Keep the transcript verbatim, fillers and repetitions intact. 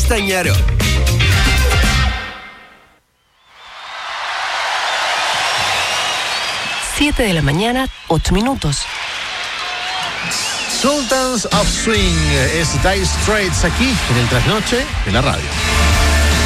Castañaro. siete de la mañana, ocho minutos. Sultans of Swing es Dire Straits aquí en el Trasnoche de la radio.